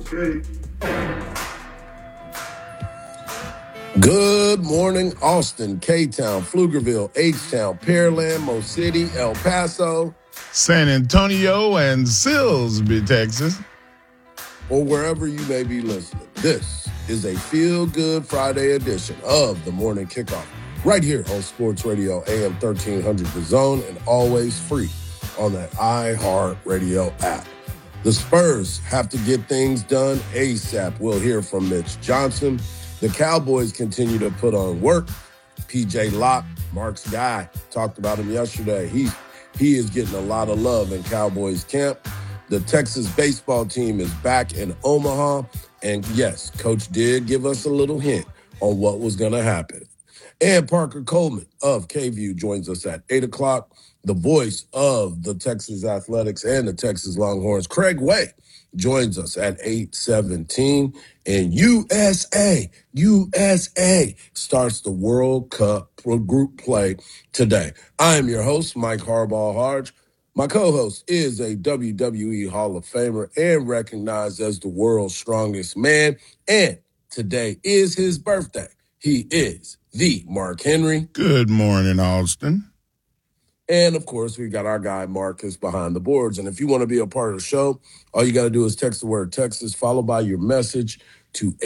Good morning, Austin, K-Town, Pflugerville, H-Town, Pearland, Mo City, El Paso, San Antonio, and Silsbee, Texas, or wherever you may be listening. This is a feel-good Friday edition of the Morning Kickoff, right here on Sports Radio AM 1300 The Zone, and always free on that iHeartRadio app. The Spurs have to get things done ASAP. We'll hear from Mitch Johnson. The Cowboys continue to put on work. P.J. Locke, Mark's guy, talked about him yesterday. He is getting a lot of love in Cowboys camp. The Texas baseball team is back in Omaha. And yes, Coach did give us a little hint on what was going to happen. And Parker Coleman of KView joins us at 8 o'clock. The voice of the Texas Athletics and the Texas Longhorns, Craig Way, joins us at 8:17. And USA starts the World Cup group play today. I am your host, Mike Harbaugh-Harge. My co-host is a WWE Hall of Famer and recognized as the world's strongest man. And today is his birthday. He is the Mark Henry. Good morning, Austin. And, of course, we got our guy Marcus behind the boards. And if you want to be a part of the show, all you got to do is text the word Texas, followed by your message to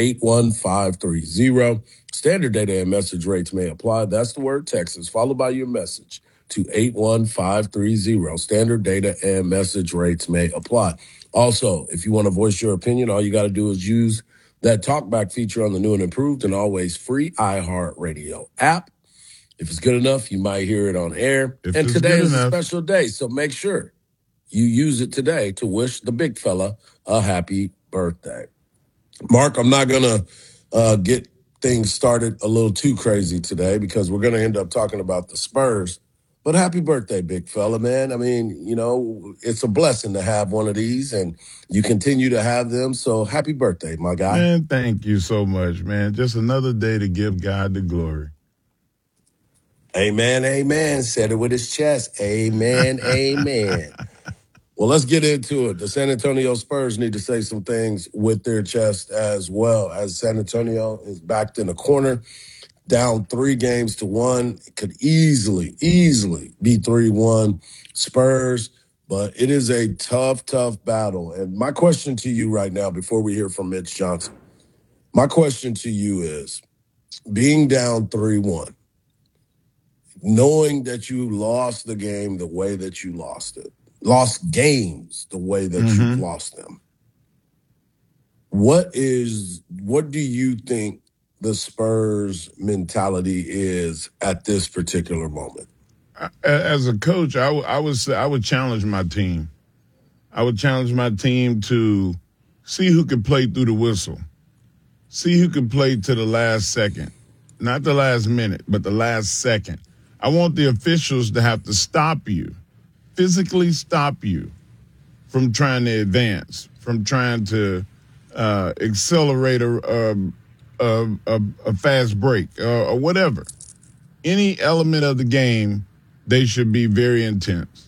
81530. Standard data and message rates may apply. That's the word Texas, followed by your message to 81530. Standard data and message rates may apply. Also, if you want to voice your opinion, all you got to do is use that talkback feature on the new and improved and always free iHeartRadio app. If it's good enough, you might hear it on air. And today is a special day, so make sure you use it today to wish the big fella a happy birthday. Mark, I'm not going to get things started a little too crazy today because we're going to end up talking about the Spurs. But happy birthday, big fella, man. I mean, you know, it's a blessing to have one of these, and you continue to have them. So happy birthday, my guy. Man, thank you so much, man. Just another day to give God the glory. Amen, amen. Said it with his chest. Amen, amen. Well, let's get into it. The San Antonio Spurs need to say some things with their chest as well, as San Antonio is backed in a corner, down 3-1. It could easily be 3-1 Spurs, but it is a tough battle. And my question to you right now, before we hear from Mitch Johnson, my question to you is, being down 3-1, knowing that you lost the game the way that you lost it, lost games the way that you lost them, what do you think the Spurs mentality is at this particular moment? As a coach, I would challenge my team. I would challenge my team to see who can play through the whistle, see who can play to the last second, not the last minute, but the last second. I want the officials to have to stop you, physically stop you from trying to advance, from trying to accelerate a fast break or whatever. Any element of the game, they should be very intense.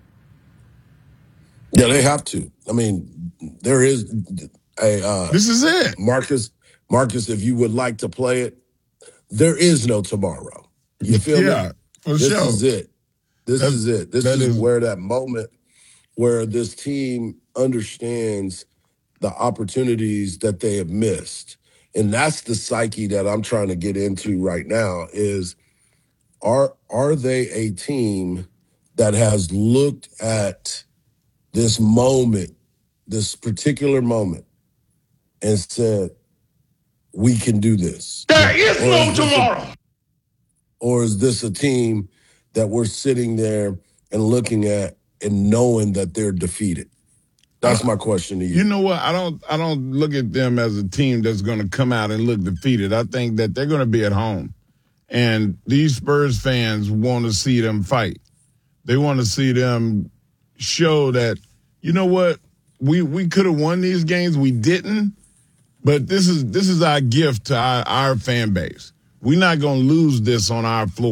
Yeah, they have to. I mean, there is a this is it. Marcus, if you would like to play it, there is no tomorrow. You feel me? For this sure. is it. This is where that moment where this team understands the opportunities that they have missed. And that's the psyche that I'm trying to get into right now is, are they a team that has looked at this moment, this particular moment, and said, we can do this? There is no tomorrow. Or is this a team that we're sitting there and looking at and knowing that they're defeated? That's my question to you. You know what? I don't look at them as a team that's going to come out and look defeated. I think that they're going to be at home. And these Spurs fans want to see them fight. They want to see them show that, you know what? We could have won these games. We didn't. But this is our gift to our fan base. We're not going to lose this on our floor.